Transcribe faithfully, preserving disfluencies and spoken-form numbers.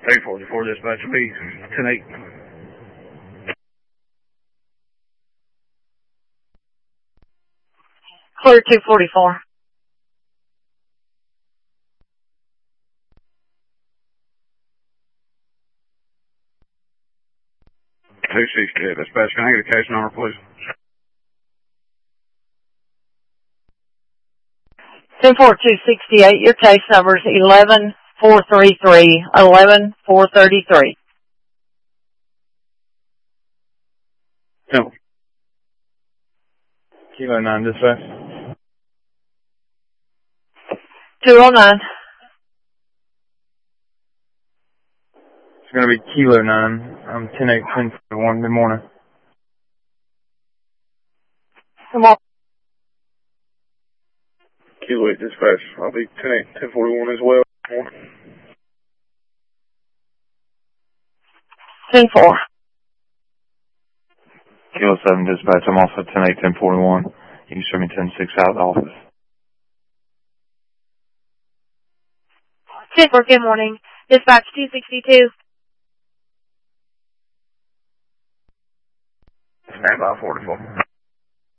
eight forty-four, dispatch will be ten eight. Clear two forty-four. two sixty-eight, dispatch, can I get a case number, please? ten four two sixty-eight, your case number is eleven four thirty-three, eleven four thirty-three. No. Kilo nine, dispatch. two oh nine. It's going to be Kilo nine. I'm ten eight, ten forty-one. Good morning. Good morning. Kilo eight, dispatch. I'll be ten eight, ten forty-one as well. ten four. Kilo seven, dispatch. I'm off at ten eight, ten forty-one. You can show me ten six out of the office. ten four, good morning. Dispatch two sixty-two. Stand by forty-four.